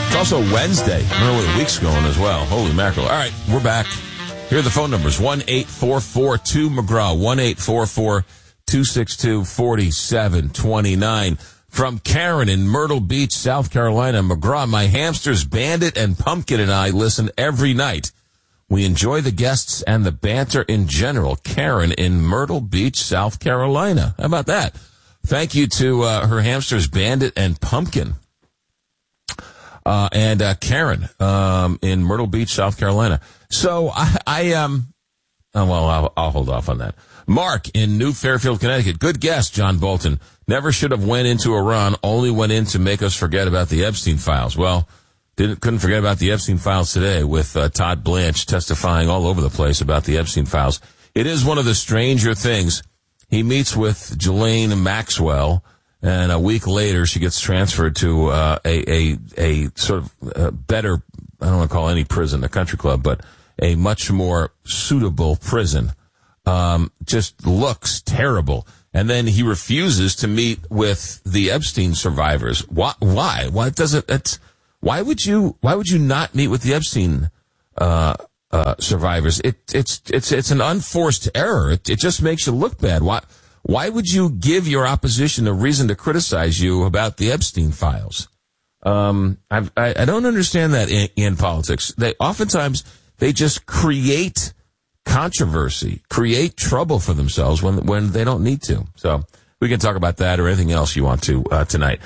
It's also Wednesday. I don't know where the week's going as well. Holy mackerel. All right, we're back. Here are the phone numbers. 1-844-2-McGraw. 1-844-262-4729. From Karen in Myrtle Beach, South Carolina. McGraw, my hamsters Bandit and Pumpkin and I listen every night. We enjoy the guests and the banter in general. Karen in Myrtle Beach, South Carolina. How about that? Thank you to her hamsters Bandit and Pumpkin. And Karen in Myrtle Beach, South Carolina. So I'll hold off on that. Mark in New Fairfield, Connecticut. Good guess, John Bolton. Never should have went into Iran, only went in to make us forget about the Epstein files. Well, couldn't forget about the Epstein files today with Todd Blanche testifying all over the place about the Epstein files. It is one of the stranger things. He meets with Ghislaine Maxwell, and a week later she gets transferred to a sort of better, I don't want to call any prison a country club, but a much more suitable prison. Just looks terrible. And then he refuses to meet with the Epstein survivors. Why? Why does it? Why would you not meet with the Epstein survivors? It's an unforced error. It just makes you look bad. Why would you give your opposition a reason to criticize you about the Epstein files? I don't understand that in politics. Oftentimes they just create controversy, create trouble for themselves when they don't need to. So we can talk about that or anything else you want to tonight.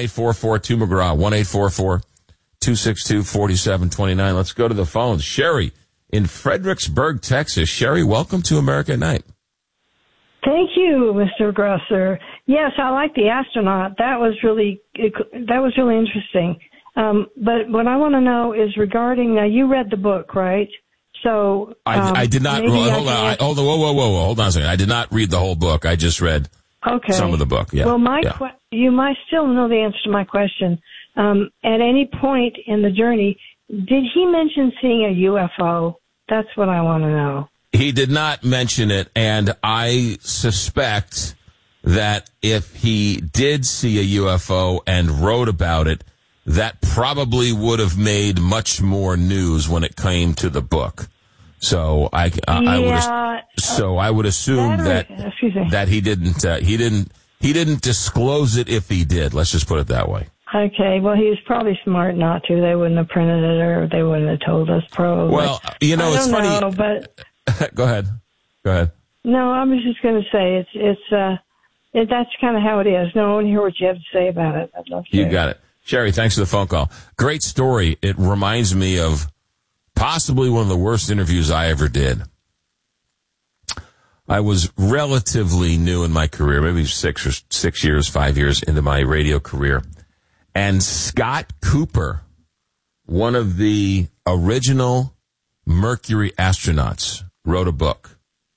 1-844-2-McGraw, 1-844-262-4729. Let's go to the phones. Sherry in Fredericksburg, Texas. Sherry, welcome to America at Night. Thank you, Mr. Grosser. Yes, I like the astronaut. That was really interesting. But what I want to know is regarding, you read the book, right? So I did not. Hold on. Hold on a second. I did not read the whole book. I just read some of the book. Yeah. Well, you might still know the answer to my question. At any point in the journey, did he mention seeing a UFO? That's what I want to know. He did not mention it, and I suspect that if he did see a UFO and wrote about it, that probably would have made much more news when it came to the book. So I would assume that he didn't disclose it if he did. Let's just put it that way. Okay, well, he was probably smart not to. They wouldn't have printed it, or they wouldn't have told us. Probably. Well, it's funny. But Go ahead. No, I was just going to say that's kind of how it is. No, I want to hear what you have to say about it. I'd love to. You got it. Sherry, thanks for the phone call. Great story. It reminds me of possibly one of the worst interviews I ever did. I was relatively new in my career, maybe 5 years into my radio career. And Scott Cooper, one of the original Mercury astronauts, wrote a book.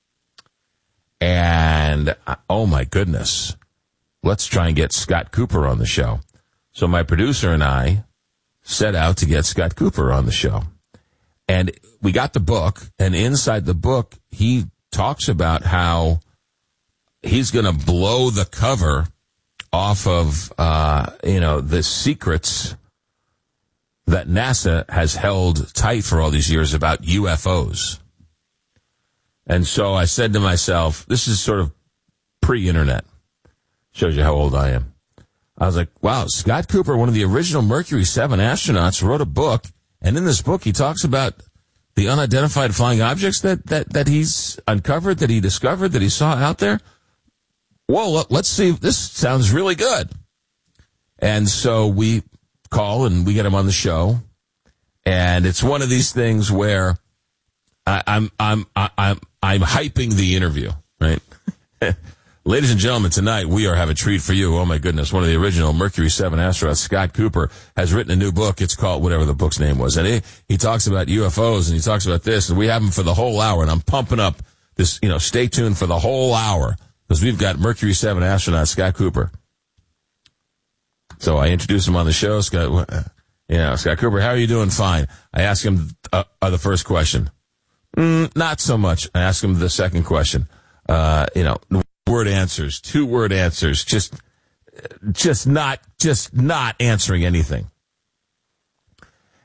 And, oh my goodness, let's try and get Scott Cooper on the show. So my producer and I set out to get Scott Cooper on the show. And we got the book, and inside the book, he talks about how he's going to blow the cover off of, the secrets that NASA has held tight for all these years about UFOs. And so I said to myself, this is sort of pre-internet. Shows you how old I am. I was like, wow, Scott Cooper, one of the original Mercury 7 astronauts, wrote a book. And in this book, he talks about the unidentified flying objects that he's uncovered, that he discovered, that he saw out there. Well, let's see. This sounds really good. And so we call and we get him on the show. And it's one of these things where I'm hyping the interview, right? Ladies and gentlemen, tonight we have a treat for you. Oh my goodness. One of the original Mercury 7 astronauts, Scott Cooper, has written a new book. It's called whatever the book's name was. And he talks about UFOs and he talks about this, and we have him for the whole hour. And I'm pumping up this, stay tuned for the whole hour because we've got Mercury 7 astronaut Scott Cooper. So I introduced him on the show. Scott Cooper, how are you doing? Fine. I asked him the first question. Not so much. I asked him the second question. Word answers, 2-word answers, just not answering anything.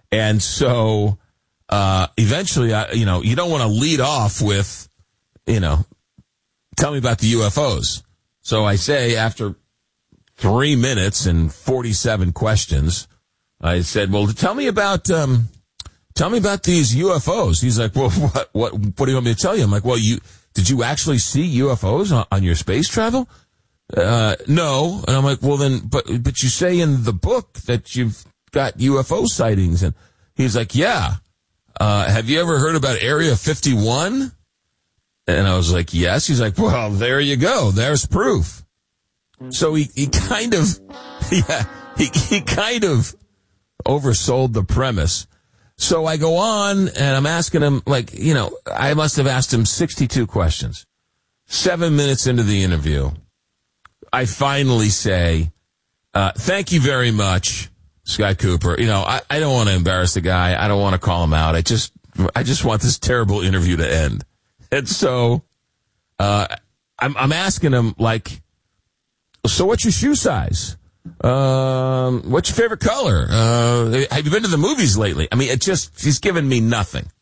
And so, eventually, you don't want to lead off with, tell me about the UFOs. So I say, after 3 minutes and 47 questions, I said, well, tell me about these UFOs. He's like, well, what do you want me to tell you? I'm like, well, did you actually see UFOs on your space travel? No. And I'm like, well then, but you say in the book that you've got UFO sightings. And he's like, yeah. Have you ever heard about Area 51? And I was like, yes. He's like, well, there you go. There's proof. So he kind of oversold the premise. So I go on and I'm asking him, I must have asked him 62 questions. 7 minutes into the interview, I finally say, thank you very much, Scott Cooper. I don't want to embarrass the guy. I don't want to call him out. I just want this terrible interview to end. And so, I'm asking him, so what's your shoe size? What's your favorite color? Have you been to the movies lately? I mean, he's given me nothing.